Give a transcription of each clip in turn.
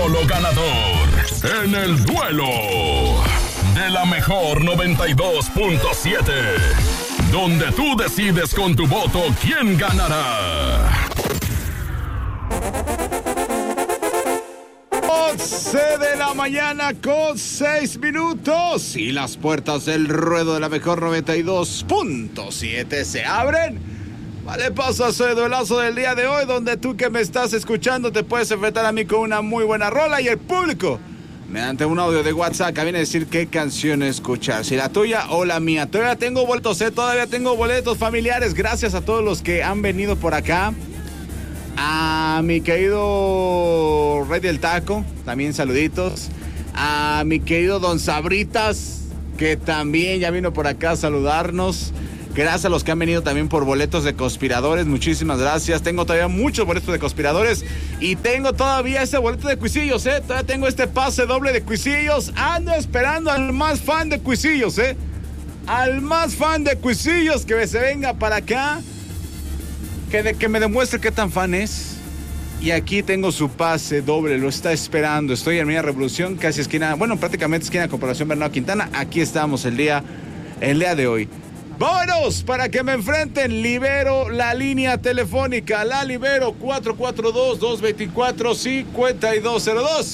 solo ganador en el duelo de la mejor 92.7, donde tú decides con tu voto quién ganará. 11 de la mañana con 6 minutos y las puertas del ruedo de la mejor 92.7 se abren. Vale, paso a ese duelazo del día de hoy, donde tú que me estás escuchando te puedes enfrentar a mí con una muy buena rola y el público, mediante un audio de WhatsApp, viene a decir qué canción escuchar, si la tuya o la mía. Todavía tengo boletos familiares, gracias a todos los que han venido por acá. A mi querido Rey del Taco, también saluditos. A mi querido Don Sabritas, que también ya vino por acá a saludarnos. Gracias a los que han venido también por boletos de Conspiradores, muchísimas gracias. Tengo todavía muchos boletos de Conspiradores y tengo todavía ese boleto de Cuisillos, Todavía tengo este pase doble de Cuisillos. Ando esperando al más fan de Cuisillos, Al más fan de Cuisillos que se venga para acá. Que me demuestre qué tan fan es. Y aquí tengo su pase doble, lo está esperando. Estoy en Avenida Revolución, casi esquina, prácticamente esquina de Corporación Bernardo Quintana. Aquí estamos el día de hoy. ¡Vámonos! Para que me enfrenten, libero la línea telefónica. La libero 442-224-5202.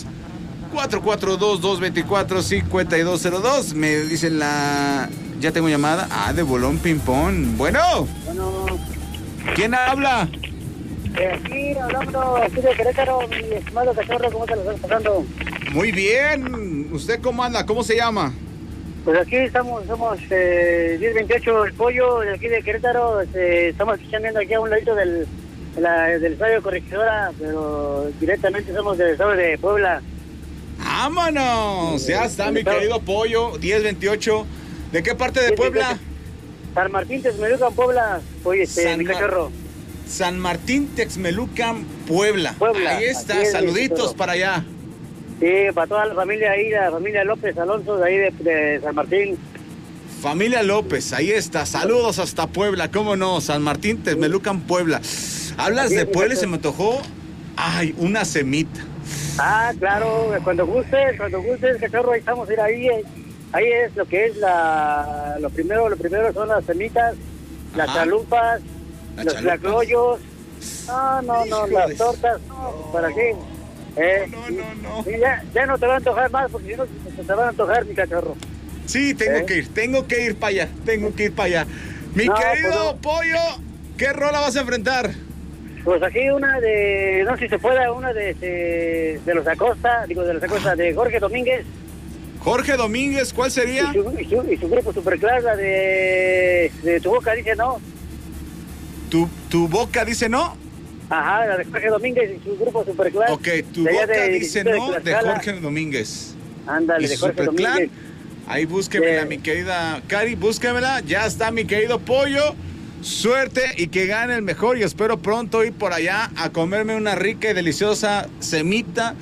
442-224-5202. Me dicen ya tengo llamada. De Bolón Ping Pong. Bueno. ¿Quién habla? Aquí hablando, aquí de Querétaro, mi estimado Cachorro, ¿cómo te lo estás pasando? Muy bien. ¿Usted cómo anda? ¿Cómo se llama? Pues aquí somos 1028 El Pollo, de aquí de Querétaro. Estamos viendo aquí a un ladito del estadio Corregidora, pero directamente somos del estado de Puebla. ¡Vámonos! Ya está mi querido Pollo, 1028. ¿De qué parte de Puebla? San Martín, Texmelucan, Puebla. Oye, mi Cachorro. San Martín, Texmelucan, Puebla. Ahí está, saluditos para allá. Sí, para toda la familia ahí, la familia López Alonso, de ahí de San Martín. Familia López, ahí está, saludos hasta Puebla, cómo no, San Martín, Texmelucan, Puebla. Hablas de Puebla y se me antojó, una semita. Claro, cuando gustes, Cachorro, ahí estamos, ahí es lo que es lo primero son las semitas, las chalupas, los tlacoyos. No, las tortas, ¿para qué? No. Ya no te va a antojar más, porque si no te van a antojar, mi Cachorro. Sí, tengo que ir para allá, Mi querido Pollo, ¿qué rola vas a enfrentar? Pues aquí una no sé si se pueda, una de los Acosta, de Jorge Domínguez. Jorge Domínguez, ¿cuál sería? Y su grupo Superclass, la de Tu Boca Dice No. ¿Tu Boca Dice No? Ajá, la de Jorge Domínguez y su grupo Superclass. Ok, Tu Boca Dice No, de Jorge Domínguez. Ándale, de Jorge Domínguez. Ahí búsquemela, mi querida Cari, búsquemela. Ya está mi querido Pollo. Suerte y que gane el mejor. Y espero pronto ir por allá a comerme una rica y deliciosa semita.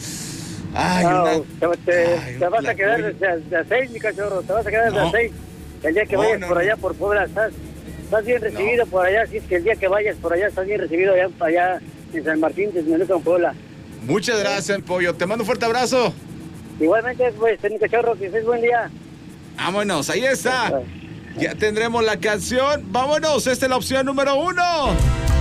Te vas a quedar de a 6, mi Cachorro. Te vas a quedar de a 6. El día que vayas por allá, por Puebla, estás bien recibido por allá. Si es que el día que vayas por allá, estás bien recibido allá en San Martín, Texmelucan, Puebla. Muchas gracias, Pollo. Te mando un fuerte abrazo. Igualmente, pues, mi Cachorro, que estés buen día. Vámonos, ahí está. Ya tendremos la canción. Vámonos, esta es la opción número 1.